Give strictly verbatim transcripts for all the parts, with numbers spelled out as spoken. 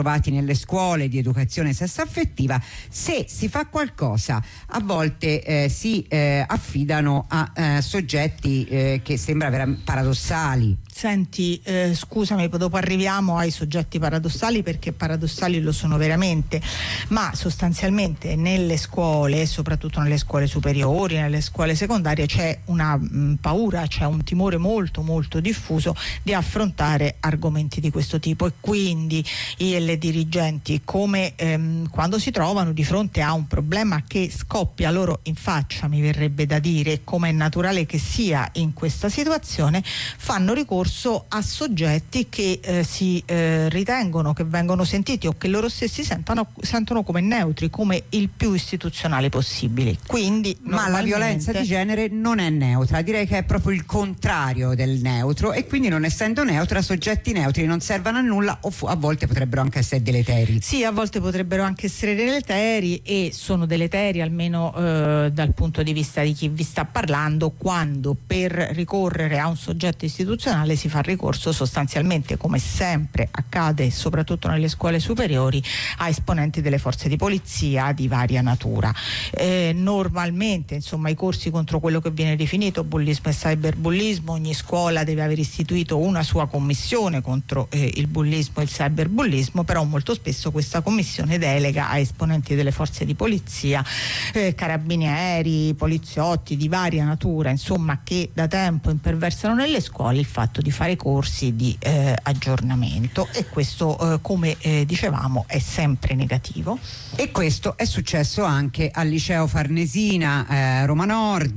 trovati nelle scuole di educazione sessuaffettiva, se si fa qualcosa a volte eh, si eh, affidano a eh, soggetti eh, che sembra veramente paradossali. Senti, eh, scusami, dopo arriviamo ai soggetti paradossali, perché paradossali lo sono veramente, ma sostanzialmente nelle scuole, soprattutto nelle scuole superiori, nelle scuole secondarie, c'è una mh, paura, c'è un timore molto molto diffuso di affrontare argomenti di questo tipo, e quindi i, le dirigenti, come ehm, quando si trovano di fronte a un problema che scoppia loro in faccia, mi verrebbe da dire, come è naturale che sia in questa situazione, fanno ricorso a soggetti che eh, si eh, ritengono, che vengono sentiti o che loro stessi sentano, sentono come neutri, come il più istituzionali possibili. Quindi, ma la violenza di genere non è neutra, direi che è proprio il contrario del neutro, e quindi, non essendo neutra, soggetti neutri non servono a nulla, o fu- a volte potrebbero anche essere deleteri. Sì, a volte potrebbero anche essere deleteri, e sono deleteri almeno eh, dal punto di vista di chi vi sta parlando, quando per ricorrere a un soggetto istituzionale si fa ricorso sostanzialmente, come sempre accade soprattutto nelle scuole superiori, a esponenti delle forze di polizia di varia natura. Eh, normalmente, insomma, i corsi contro quello che viene definito bullismo e cyberbullismo, ogni scuola deve aver istituito una sua commissione contro eh, il bullismo e il cyberbullismo, però molto spesso questa commissione delega a esponenti delle forze di polizia, eh, carabinieri, poliziotti di varia natura, insomma, che da tempo imperversano nelle scuole il fatto di fare corsi di eh, aggiornamento, e questo eh, come eh, dicevamo è sempre negativo. E questo è successo anche al liceo Farnesina, eh, Roma Nord,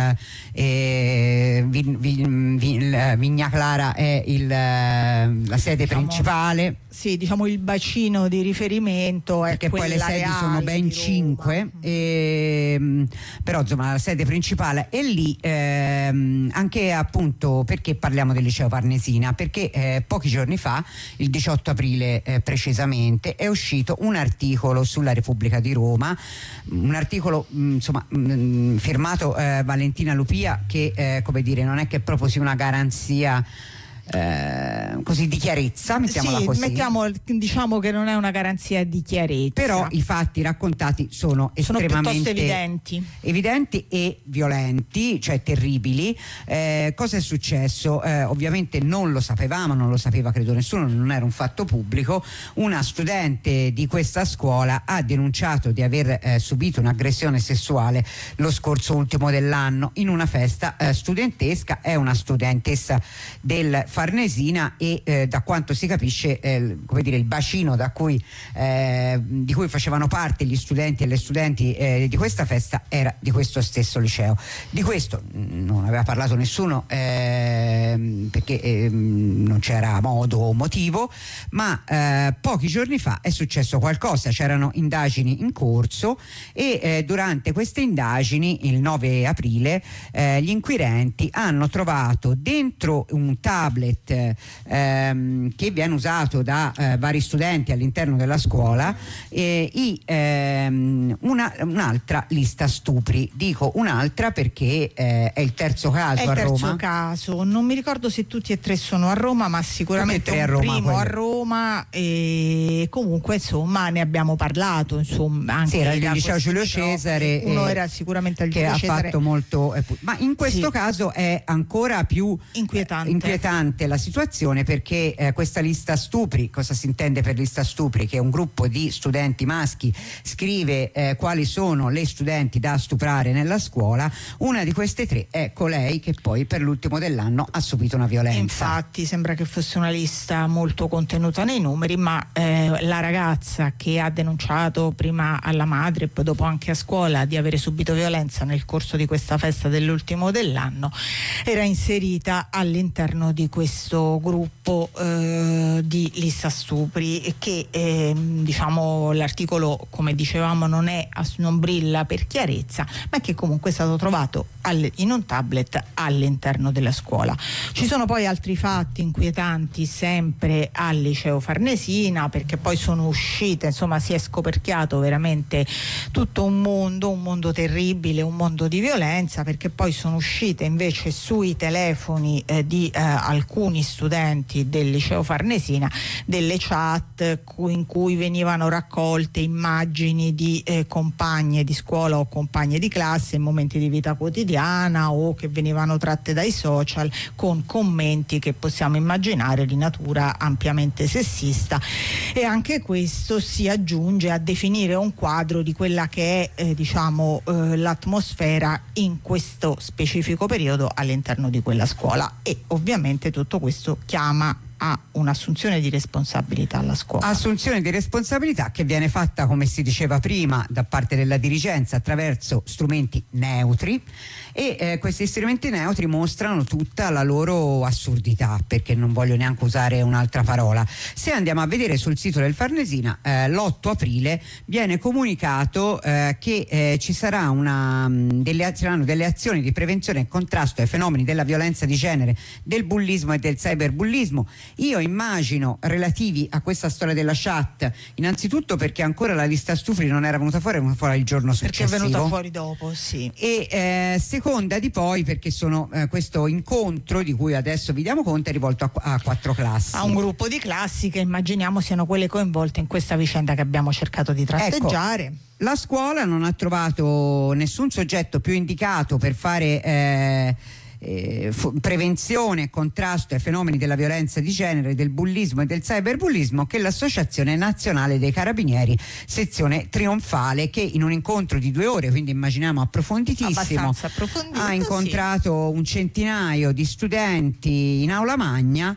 eh, Vin, Vin, Vin, Vigna Clara è il, la sede diciamo, principale. Sì, diciamo il bacino di riferimento è perché poi le sedi sono ben cinque, e, però insomma la sede principale è lì, ehm, anche appunto perché parliamo del liceo Farnesina, perché eh, pochi giorni fa, il diciotto aprile eh, precisamente, è uscito un articolo sulla Repubblica di Roma, un articolo mh, insomma mh, firmato eh, Valentina Lupia, che eh, come dire, non è che proprio sia una garanzia Eh, così di chiarezza, mettiamola sì, così. Mettiamo, diciamo che non è una garanzia di chiarezza, però i fatti raccontati sono, sono estremamente evidenti. evidenti e violenti, cioè terribili. Eh, cosa è successo? Eh, ovviamente non lo sapevamo, non lo sapeva credo nessuno, non era un fatto pubblico. Una studente di questa scuola ha denunciato di aver eh, subito un'aggressione sessuale lo scorso ultimo dell'anno in una festa eh, studentesca. È una studentessa del Farnesina e eh, da quanto si capisce eh, come dire, il bacino da cui, eh, di cui facevano parte gli studenti e le studenti eh, di questa festa era di questo stesso liceo. Di questo non aveva parlato nessuno eh, perché eh, non c'era modo o motivo, ma eh, pochi giorni fa è successo qualcosa, c'erano indagini in corso e eh, durante queste indagini il nove aprile eh, gli inquirenti hanno trovato dentro un tablet ehm, che viene usato da eh, vari studenti all'interno della scuola eh, i, ehm, una, un'altra lista stupri. Dico un'altra perché eh, è il terzo caso è il a terzo Roma. caso, non mi ricordo se tutti e tre sono a Roma, ma sicuramente un a Roma, primo quello. a Roma, e comunque insomma ne abbiamo parlato, insomma, anche sì, era il da liceo Giulio Cesare, uno eh, era sicuramente il che Giulio ha Cesare, fatto molto eh, ma in questo sì. caso è ancora più inquietante, eh, inquietante la situazione, perché eh, questa lista stupri, cosa si intende per lista stupri? Che un gruppo di studenti maschi scrive eh, quali sono le studenti da stuprare nella scuola. Una di queste tre è colei che poi per l'ultimo dell'anno ha subito una violenza. Infatti sembra che fosse una lista molto contenuta nei numeri, ma eh, la ragazza che ha denunciato prima alla madre e poi dopo anche a scuola di avere subito violenza nel corso di questa festa dell'ultimo dell'anno era inserita all'interno di questo gruppo eh, di lista stupri, che eh, diciamo l'articolo, come dicevamo, non è non brilla per chiarezza, ma che comunque è stato trovato al, in un tablet all'interno della scuola. Ci sono poi altri fatti inquietanti sempre al liceo Farnesina, perché poi sono uscite, insomma si è scoperchiato veramente tutto un mondo, un mondo terribile, un mondo di violenza, perché poi sono uscite invece sui telefoni eh, di eh, alcuni alcuni studenti del liceo Farnesina delle chat in cui venivano raccolte immagini di eh, compagne di scuola o compagne di classe in momenti di vita quotidiana o che venivano tratte dai social, con commenti che possiamo immaginare di natura ampiamente sessista, e anche questo si aggiunge a definire un quadro di quella che è eh, diciamo eh, l'atmosfera in questo specifico periodo all'interno di quella scuola, e ovviamente tutto questo chiama a un'assunzione di responsabilità alla scuola. Assunzione di responsabilità che viene fatta, come si diceva prima, da parte della dirigenza attraverso strumenti neutri, e eh, questi strumenti neutri mostrano tutta la loro assurdità, perché non voglio neanche usare un'altra parola. Se andiamo a vedere sul sito del Farnesina, eh, l'otto aprile viene comunicato eh, che eh, ci sarà una, mh, delle, saranno delle azioni di prevenzione e contrasto ai fenomeni della violenza di genere, del bullismo e del cyberbullismo. Io immagino relativi a questa storia della chat, innanzitutto perché ancora la lista stufri non era venuta fuori, è venuta fuori il giorno successivo. Perché è venuta fuori dopo, sì. E eh, seconda di poi perché sono eh, questo incontro di cui adesso vi diamo conto è rivolto a, a quattro classi. A un gruppo di classi che immaginiamo siano quelle coinvolte in questa vicenda che abbiamo cercato di tratteggiare. Ecco, la scuola non ha trovato nessun soggetto più indicato per fare eh, Eh, f- prevenzione e contrasto ai fenomeni della violenza di genere, del bullismo e del cyberbullismo che l'Associazione Nazionale dei Carabinieri sezione Trionfale, che in un incontro di due ore, quindi immaginiamo approfonditissimo, ha incontrato sì. un centinaio di studenti in aula magna,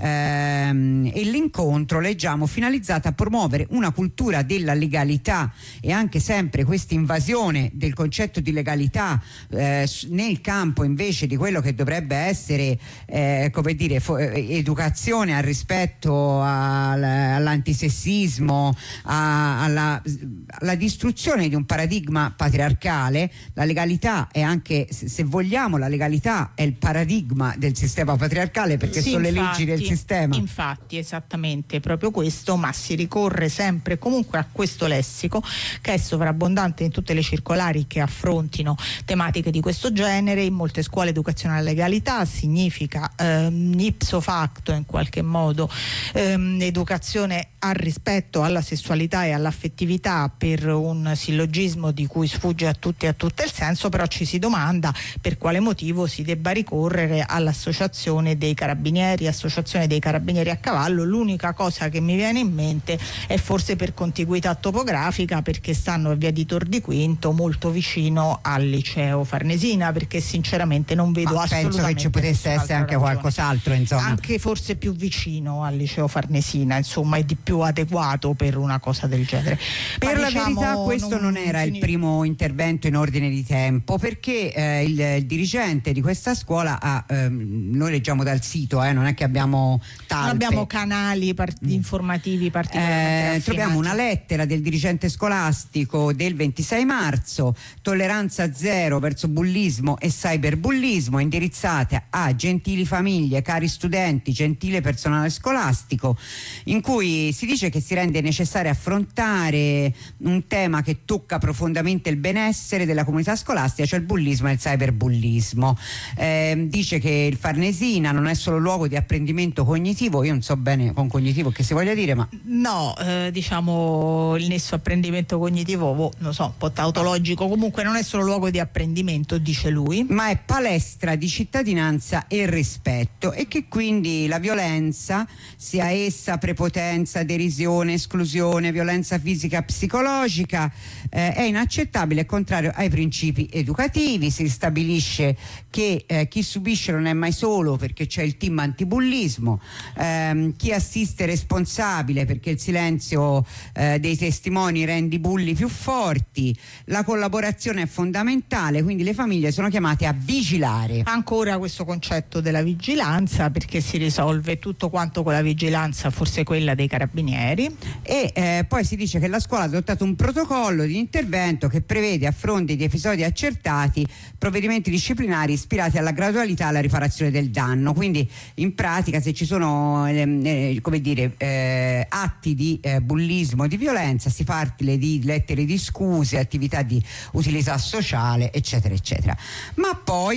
ehm, e l'incontro, leggiamo, finalizzato a promuovere una cultura della legalità e anche sempre questa invasione del concetto di legalità eh, nel campo invece di quello che dovrebbe essere eh, come dire fo- educazione al rispetto, al, all'antisessismo, a, alla, alla distruzione di un paradigma patriarcale. La legalità è anche, se vogliamo, la legalità è il paradigma del sistema patriarcale, perché sì, sono infatti, le leggi del sistema. Infatti, esattamente proprio questo, ma si ricorre sempre comunque a questo lessico che è sovrabbondante in tutte le circolari che affrontino tematiche di questo genere. In molte scuole educazione alla legalità significa ehm, ipso facto in qualche modo ehm, educazione al rispetto, alla sessualità e all'affettività, per un sillogismo di cui sfugge a tutti e a tutte il senso, però ci si domanda per quale motivo si debba ricorrere all'associazione dei carabinieri, associazione dei carabinieri a cavallo. L'unica cosa che mi viene in mente è forse per contiguità topografica, perché stanno a via di Tor di Quinto, molto vicino al liceo Farnesina, perché sinceramente non vedo Ma assolutamente penso che ci potesse essere anche ragione. qualcos'altro, insomma. Anche forse più vicino al liceo Farnesina, insomma, è di più adeguato per una cosa del genere. Per Ma la diciamo, verità questo non, non era il primo intervento in ordine di tempo, perché eh, il, il dirigente di questa scuola ha, ehm, noi leggiamo dal sito, eh, non è che abbiamo talpe. Non abbiamo canali part- informativi particolari. Eh, troviamo una lettera del dirigente scolastico del ventisei marzo, tolleranza zero verso bullismo e cyberbullismo, indirizzate a gentili famiglie, cari studenti, gentile personale scolastico, in cui si dice che si rende necessario affrontare un tema che tocca profondamente il benessere della comunità scolastica, cioè il bullismo e il cyberbullismo. Eh, dice che il Farnesina non è solo luogo di apprendimento cognitivo, io non so bene con cognitivo che si voglia dire, ma no, eh, diciamo il nesso apprendimento cognitivo, boh, non so, un po' tautologico, comunque non è solo luogo di apprendimento, dice lui, ma è palestra di cittadinanza e rispetto, e che quindi la violenza, sia essa prepotenza, derisione, esclusione, violenza fisica, psicologica, eh, è inaccettabile e contrario ai principi educativi. Si stabilisce che eh, chi subisce non è mai solo, perché c'è il team antibullismo, ehm, chi assiste è responsabile, perché il silenzio eh, dei testimoni rende i bulli più forti, la collaborazione è fondamentale, quindi le famiglie sono chiamate a vigilare. Ancora questo concetto della vigilanza, perché si risolve tutto quanto con la vigilanza, forse quella dei carabinieri. E eh, poi si dice che la scuola ha adottato un protocollo di intervento che prevede, a fronte di episodi accertati, provvedimenti disciplinari ispirati alla gradualità e alla riparazione del danno. Quindi in pratica, se ci sono eh, eh, come dire eh, atti di eh, bullismo, di violenza, si parte di lettere di scuse, attività di utilità sociale, eccetera eccetera. Ma poi è uscito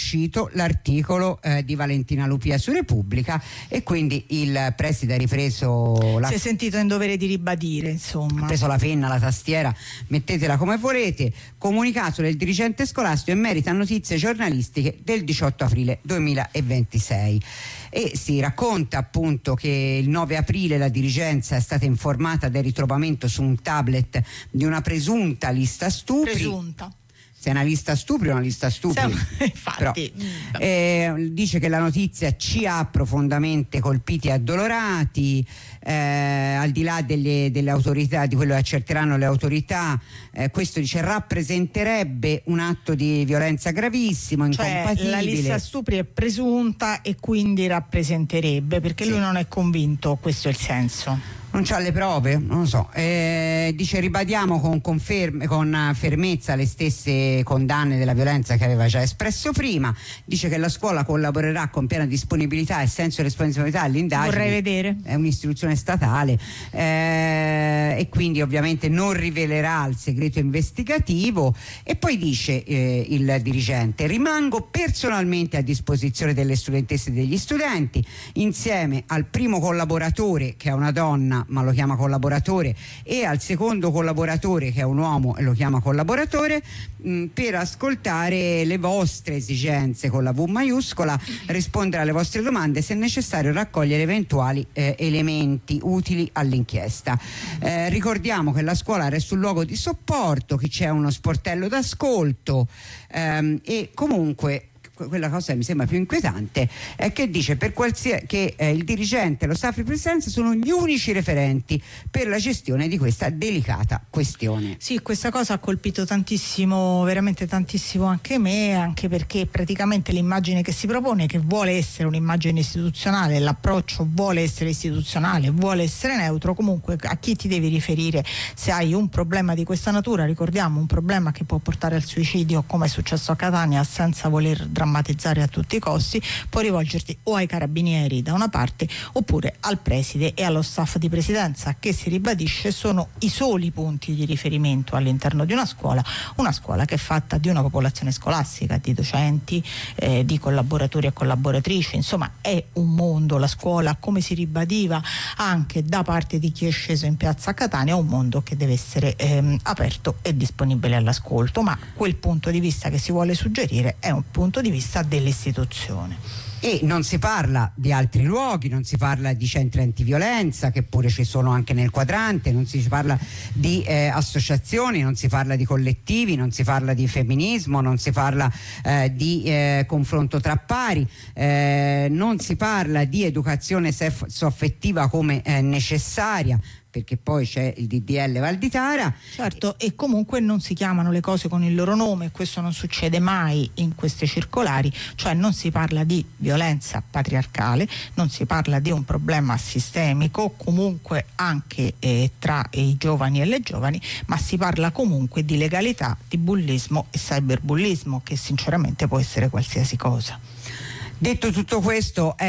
uscito l'articolo eh, di Valentina Lupia su Repubblica, e quindi il preside ha ripreso la... si è sentito in dovere di ribadire, insomma, ha preso la penna, la tastiera, mettetela come volete. Comunicato del dirigente scolastico in merito a notizie giornalistiche del diciotto aprile duemilaventisei. E si racconta appunto che il nove aprile la dirigenza è stata informata del ritrovamento su un tablet di una presunta lista stupri. Presunta. Se è una lista stupri o una lista stupri. Infatti. Però, eh, dice che la notizia ci ha profondamente colpiti e addolorati, eh, al di là delle, delle autorità, di quello che accerteranno le autorità, eh, questo dice rappresenterebbe un atto di violenza gravissimo, cioè, incompatibile. la lista stupri è presunta e quindi rappresenterebbe, perché sì. Lui non è convinto, questo è il senso. Non c'ha le prove, non lo so. Eh, dice ribadiamo con, conferme, con fermezza le stesse condanne della violenza che aveva già espresso prima. Dice che la scuola collaborerà con piena disponibilità e senso di responsabilità all'indagine. Vorrei vedere. È un'istituzione statale, eh, e quindi ovviamente non rivelerà il segreto investigativo. E poi dice eh, il dirigente: rimango personalmente a disposizione delle studentesse e degli studenti, insieme al primo collaboratore, che è una donna ma lo chiama collaboratore, e al secondo collaboratore, che è un uomo e lo chiama collaboratore, mh, per ascoltare le vostre esigenze con la V maiuscola, rispondere alle vostre domande, se necessario raccogliere eventuali eh, elementi utili all'inchiesta. Eh, ricordiamo che la scuola resta un luogo di supporto, che c'è uno sportello d'ascolto, ehm, e comunque quella cosa che mi sembra più inquietante è che dice per qualsiasi, che eh, il dirigente e lo staff di presidenza sono gli unici referenti per la gestione di questa delicata questione. Sì, questa cosa ha colpito tantissimo, veramente tantissimo anche me, anche perché praticamente l'immagine che si propone, che vuole essere un'immagine istituzionale, l'approccio vuole essere istituzionale, vuole essere neutro, comunque a chi ti devi riferire se hai un problema di questa natura? Ricordiamo, un problema che può portare al suicidio, come è successo a Catania, senza voler drammatizzare drammatizzare a tutti i costi, puoi rivolgerti o ai carabinieri da una parte oppure al preside e allo staff di presidenza, che si ribadisce sono i soli punti di riferimento all'interno di una scuola, una scuola che è fatta di una popolazione scolastica, di docenti, eh, di collaboratori e collaboratrici, insomma è un mondo la scuola, come si ribadiva anche da parte di chi è sceso in piazza Catania, è un mondo che deve essere ehm, aperto e disponibile all'ascolto, ma quel punto di vista che si vuole suggerire è un punto di vista dell'istituzione. E non si parla di altri luoghi, non si parla di centri antiviolenza, che pure ci sono anche nel quadrante, non si parla di eh, associazioni, non si parla di collettivi, non si parla di femminismo, non si parla eh, di eh, confronto tra pari, eh, non si parla di educazione sessuoaffettiva come eh, necessaria, perché poi c'è il D D L Valditara. Certo, e comunque non si chiamano le cose con il loro nome, questo non succede mai in queste circolari, cioè non si parla di violenza patriarcale, non si parla di un problema sistemico, comunque anche eh, tra i giovani e le giovani, ma si parla comunque di legalità, di bullismo e cyberbullismo, che sinceramente può essere qualsiasi cosa. Detto tutto questo, è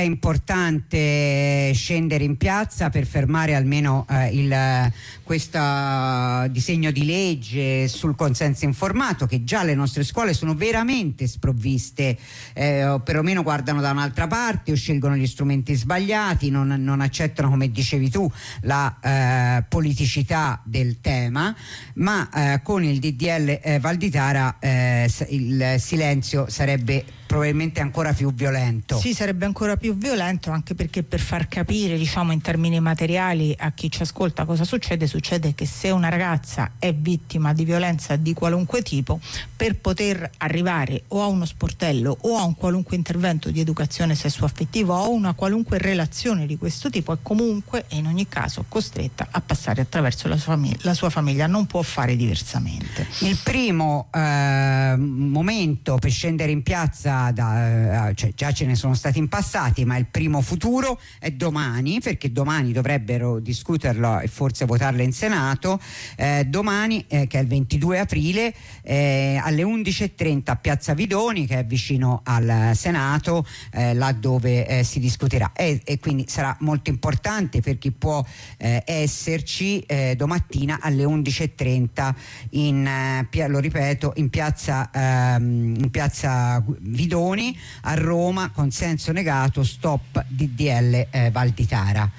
importante scendere in piazza per fermare almeno eh, il, questo disegno di legge sul consenso informato, che già le nostre scuole sono veramente sprovviste, eh, o perlomeno guardano da un'altra parte o scelgono gli strumenti sbagliati, non, non accettano, come dicevi tu, la eh, politicità del tema, ma eh, con il D D L eh, Valditara eh, il silenzio sarebbe probabilmente ancora più violento. Sì, sarebbe ancora più violento, anche perché, per far capire, diciamo, in termini materiali a chi ci ascolta cosa succede, succede che se una ragazza è vittima di violenza di qualunque tipo, per poter arrivare o a uno sportello o a un qualunque intervento di educazione sessuaffettiva o a una qualunque relazione di questo tipo, è comunque e in ogni caso costretta a passare attraverso la sua, famig- la sua famiglia, non può fare diversamente. Il primo eh, momento per scendere in piazza, Da, cioè già ce ne sono stati in passati, ma il primo futuro è domani, perché domani dovrebbero discuterlo e forse votarlo in Senato, eh, domani eh, che è il ventidue aprile eh, alle undici e trenta a Piazza Vidoni, che è vicino al Senato, eh, là dove eh, si discuterà, e, e quindi sarà molto importante per chi può eh, esserci eh, domattina alle undici e trenta in, eh, lo ripeto, in piazza, ehm, in piazza Vidoni, bidoni a Roma, consenso negato, stop D D L eh, Valditara.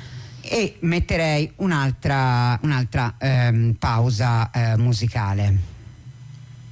E metterei un'altra, un'altra ehm, pausa eh, musicale.